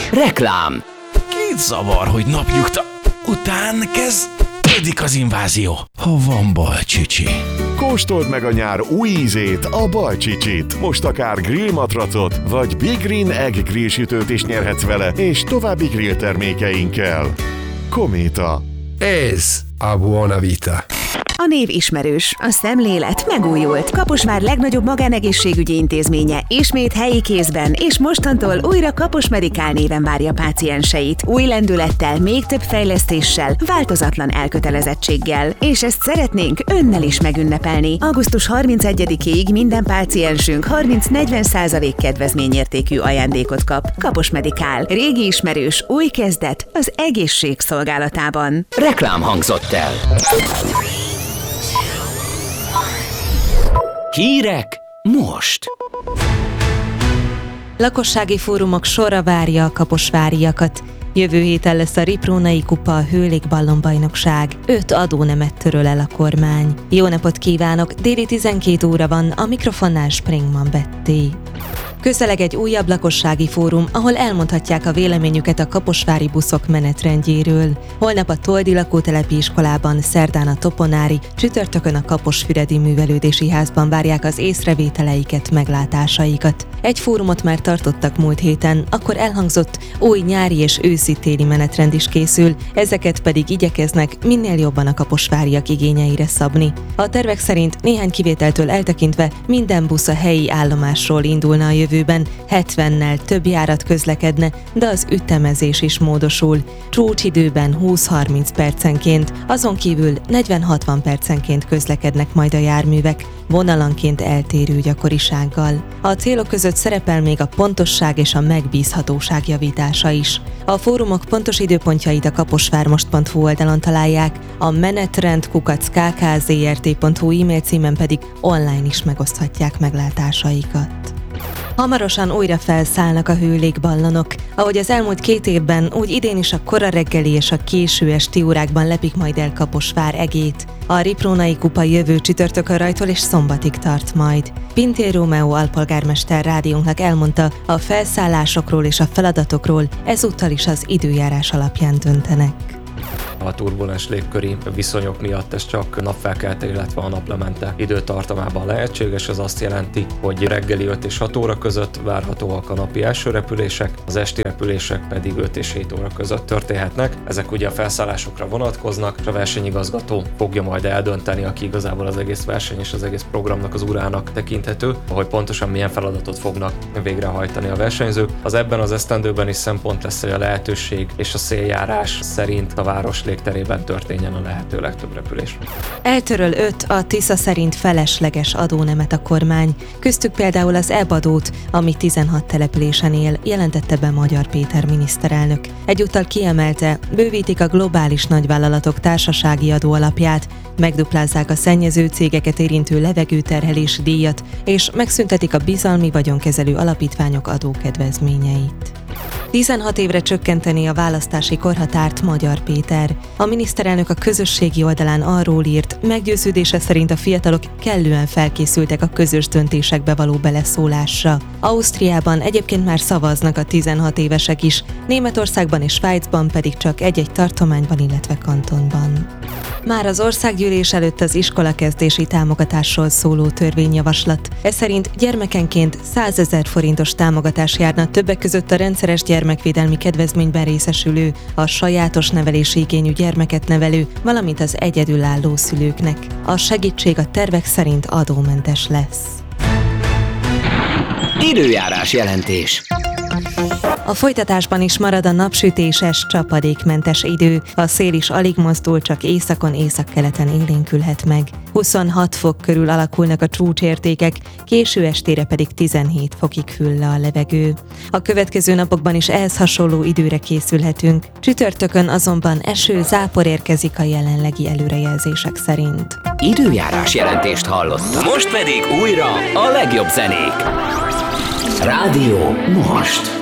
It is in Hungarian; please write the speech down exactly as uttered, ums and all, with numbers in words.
Reklám. Két zavar, hogy napnyugta után kezdődik az invázió. Ha van Balcsicsi. Kóstold meg a nyár új ízét, a Balcsicsit. Most akár grill matracot, vagy Big Green Egg grillsütőt is nyerhetsz vele, és további grill termékeinkkel. Kométa. Ez a Buona Vita. A név ismerős, a szemlélet megújult. Kaposvár legnagyobb magánegészségügyi intézménye ismét helyi kézben, és mostantól újra Kapos Medikál néven várja pácienseit. Új lendülettel, még több fejlesztéssel, változatlan elkötelezettséggel. És ezt szeretnénk önnel is megünnepelni. augusztus harmincegyedikéig minden páciensünk harminc-negyven százalék kedvezményértékű ajándékot kap. Kapos Medikál. Régi ismerős, új kezdet az egészség szolgálatában. Reklám hangzott el. Hírek most. Lakossági fórumok sorra várja a kaposváriakat. Jövő héten lesz a Riprónai Kupa a hőlégballonbajnokság. Öt adónemet töröl el a kormány. Jó napot kívánok! Déli tizenkét óra van, a mikrofonnál Springman Betty. Közeleg egy újabb lakossági fórum, ahol elmondhatják a véleményüket a kaposvári buszok menetrendjéről. Holnap a Toldi lakótelepi iskolában, szerdán a Toponári, csütörtökön a Kaposfüredi Művelődési Házban várják az észrevételeiket, meglátásaikat. Egy fórumot már tartottak múlt héten, akkor elhangzott, új nyári és őszi-téli menetrend is készül, ezeket pedig igyekeznek minél jobban a kaposváriak igényeire szabni. A tervek szerint néhány kivételtől eltekintve minden busz a helyi állomásról indulna a jövőben, hetvennel több járat közlekedne, de az ütemezés is módosul. Csúcsidőben húsz-harminc percenként, azon kívül negyven-hatvan percenként közlekednek majd a járművek, vonalanként eltérő gyakorisággal. A célok között szerepel még a pontosság és a megbízhatóság javítása is. A fórumok pontos időpontjait a kaposvármost pont hu oldalon találják, a menetrend kukac k k z r t pont hu e-mail címen pedig online is megoszthatják meglátásaikat. Hamarosan újra felszállnak a hőlégballonok. Ahogy az elmúlt két évben, úgy idén is a kora reggeli és a késő esti órákban lepik majd el Kaposvár egét. A Riprónai Kupa jövő csütörtökön rajtól és szombatig tart majd. Pintér Rómeó alpolgármester rádiónknak elmondta, a felszállásokról és a feladatokról ezúttal is az időjárás alapján döntenek. A turbulens légköri viszonyok miatt ez csak napfelkelte, illetve a naplemente időtartamában lehetséges. Ez azt jelenti, hogy reggeli öt és hat óra között várhatóak a napi első repülések, az esti repülések pedig öt és hét óra között történhetnek. Ezek ugye a felszállásokra vonatkoznak, és a versenyigazgató fogja majd eldönteni, aki igazából az egész verseny és az egész programnak az urának tekinthető, hogy pontosan milyen feladatot fognak végrehajtani a versenyzők. Az ebben az esztendőben is szempont lesz, hogy a lehetőség és a széljárás szerint a város légterében történjen a lehető legtöbb repülés. Eltöröl öt a Tisza szerint felesleges adónemet a kormány, köztük például az E B adót, ami tizenhat településen él, jelentette be Magyar Péter miniszterelnök. Egyúttal kiemelte, bővítik a globális nagyvállalatok társasági adó alapját, megduplázzák a szennyező cégeket érintő levegőterhelési díjat, és megszüntetik a bizalmi vagyonkezelő alapítványok adókedvezményeit. tizenhat évre csökkenteni a választási korhatárt Magyar Péter. A miniszterelnök a közösségi oldalán arról írt, meggyőződése szerint a fiatalok kellően felkészültek a közös döntésekbe való beleszólásra. Ausztriában egyébként már szavaznak a tizenhat évesek is, Németországban és Svájcban pedig csak egy-egy tartományban, illetve kantonban. Már az országgyűlés előtt az iskolakezdési támogatásról szóló törvényjavaslat. Ez szerint gyermekenként százezer forintos támogatás járna többek között a rendszeres gyermekvédelmi kedvezményben részesülő, a sajátos nevelési igényű gyermeket nevelő, valamint az egyedülálló szülőknek. A segítség a tervek szerint adómentes lesz. Időjárás jelentés. A folytatásban is marad a napsütéses, csapadékmentes idő, a szél is alig mozdul, csak északon, északkeleten élénkülhet meg. huszonhat fok körül alakulnak a csúcsértékek, késő estére pedig tizenhét fokig hűl le a levegő. A következő napokban is ehhez hasonló időre készülhetünk. Csütörtökön azonban eső, zápor érkezik a jelenlegi előrejelzések szerint. Időjárás jelentést hallottak. Most pedig újra a legjobb zenék. Rádió most.